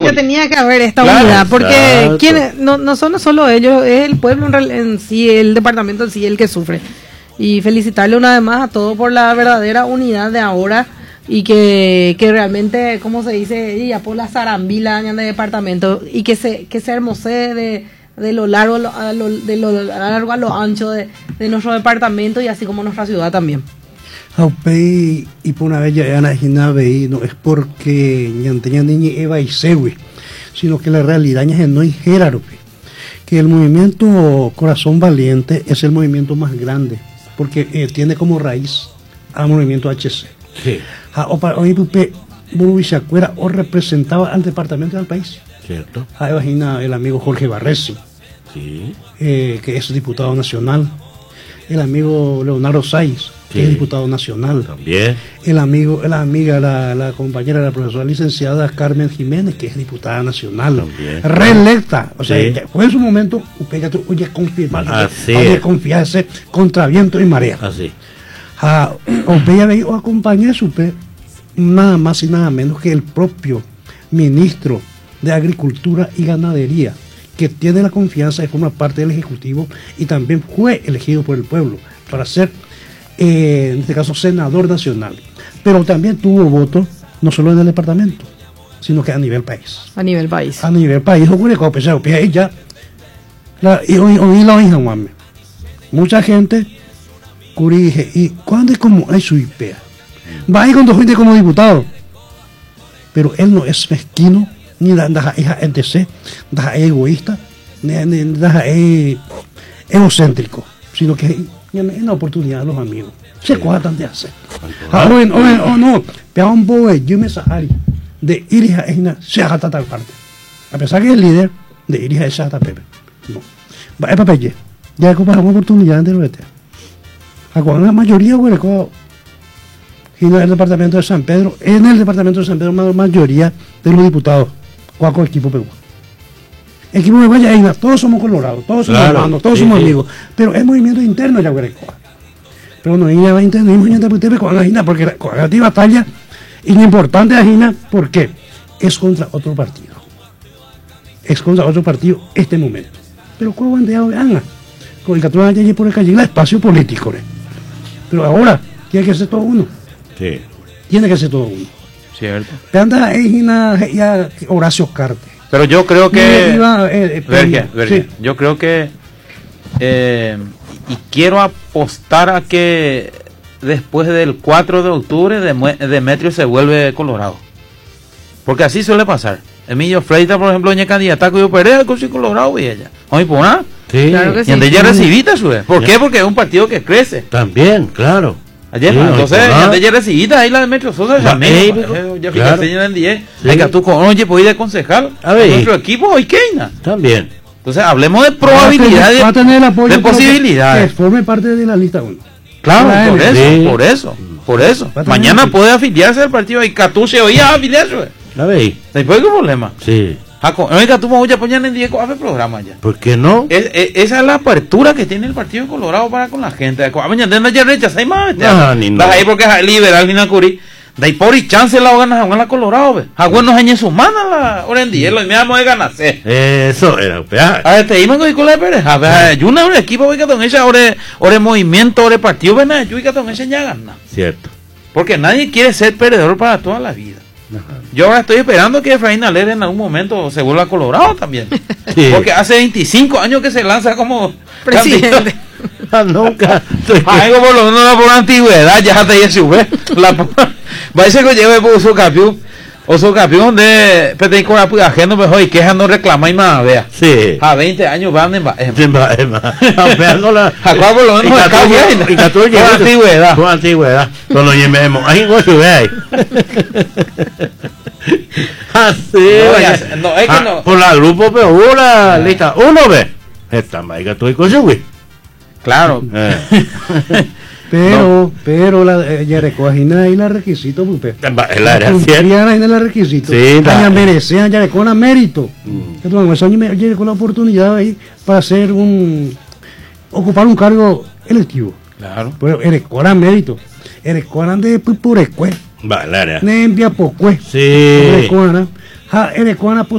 que tenía que haber esta unidad, porque no son solo ellos, es el pueblo en sí, el departamento en sí el que sufre. Y felicitarle una vez más a todos por la verdadera unidad de ahora y que realmente, como se dice, ya por la zarambila de departamento y que se hermosee de lo largo a lo ancho de nuestro departamento y así como nuestra ciudad también. Y por una vez ya no es porque ni Eva y Sewi, sino que la realidad no es Gerardo, que el movimiento Corazón Valiente es el movimiento más grande, porque tiene como raíz al movimiento HC. Sí. O representaba al departamento del país. Cierto. Imagina el amigo Jorge Barresi, sí. Que es diputado nacional. El amigo Leonardo Sáiz, que es diputado nacional. También. La compañera, la profesora licenciada Carmen Jiménez, que es diputada nacional. También. Reelecta. O sea, fue en su momento, oye, confirmar, confiarse contra viento y marea. Así. Acompañé nada más y nada menos que el propio ministro de Agricultura y Ganadería, que tiene la confianza de formar parte del Ejecutivo y también fue elegido por el pueblo para ser, en este caso, senador nacional. Pero también tuvo votos, no solo en el departamento, sino que a nivel país. A nivel país. A nivel país, mucha gente, dije, ¿y cuándo es como hay su IPEA? Va a ir cuando fuiste como diputado. Pero él no es mezquino, ni es egoísta, ni egocéntrico, sino que es una oportunidad a los amigos. Se cuadran de hacer. No, pero un poco yo me sahari de Irija se haga tal parte. A pesar que es el líder de Irija es hasta Pepe. No. Va a papel ya es una oportunidad de lo que la mayoría en el departamento de San Pedro, la mayoría de los diputados, cuaco equipo peruano. Equipo de Guayaquil, todos somos colorados, todos somos hermanos, todos somos amigos, pero es movimiento interno ya pero no iba a entender porque la batalla y lo importante de Agina, ¿por qué? Es contra otro partido. Es contra otro partido este momento. Pero ¿cómo han dejado Ana? Con el 14 de años por el calle, el espacio político. Pero ahora tiene que ser todo uno. Sí. Tiene que ser todo uno. Cierto. Anda ya Horacio Carte. Pero yo creo que sí. Yo creo que y quiero apostar a que después del 4 de octubre Demetrio se vuelve colorado. Porque así suele pasar. Emilio Freita, por ejemplo, doña candidata que yo Perea, que soy colorado y ella. ¿Oye, por nada? Sí. Claro que Y sí. donde ella recibita su vez. ¿Por qué? Porque es un partido que crece. También, claro. Ayer, Sí, entonces, no, de ella recibida ahí la de Metro Sosa, ya claro. en 10. Sí. Venga, tú con oye, pues ir de concejal A ver. nuestro equipo hoy Keina. También. Entonces, hablemos de probabilidades, Va a tener el apoyo, de posibilidades. que forme parte de la lista 1. Claro, por eso, Sí. por eso. Va a tener Mañana el- puede afiliarse al partido y Catuche hoy a afiliarse. ¿La veis? ¿Después qué problema? Sí. Oiga, tú me voy a poner en 10 hace programa ya. ¿Por qué no? Esa es la apertura que tiene el Partido Colorado para con la gente. Mañana ya rechaza y más. Ni Vas ahí porque es liberal ni Nacuri. De ahí por y chance la gana a la Colorado, ve. A bueno añe su mano la hora en 10, lo mismo de ganarse. Eso era. A este iban con la Pérez. A ver, yo una equipo voy con ella, ore movimiento, ore partido, ven a yo y con ella ya gana. Cierto. Porque nadie quiere ser perdedor para toda la vida. Yo ahora estoy esperando que Efraín Aler en algún momento se vuelva Colorado también. Sí. Porque hace 25 años que se lanza como Presidente. Nunca. algo por lo menos por antigüedad, ya hasta ahí sube. Va a ser que lleve por su campeón. O su campeón de Petén con la ajeno, pues hoy queja no reclama y más, vea. Sí. A 20 años van en Campeándola. Acá por lo menos acá Y Catulle por antigüedad. Por antigüedad. Con lo llevemos. Ahí no se ve ahí. Así. No, es que no. Por la grupo, pero una lista. Uno ve. Esta maiga estoy con su güey. Claro. Pero la Yarecoajina y la requisito, pupe. La y la requisito. Sí, ya merecían Yarecona mérito. Entonces, Yarecona la oportunidad ahí para hacer ocupar un cargo electivo. Claro. Pero Yarecona mérito. Yarecona de Pupurecue. Vale, Nembia Pocue. sí. Yarecona